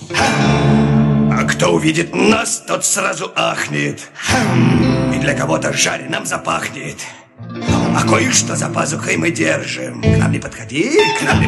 А кто увидит нас, тот сразу ахнет. И для кого-то жареным запахнет. А кое-что за пазухой мы держим. К нам не подходи, к нам не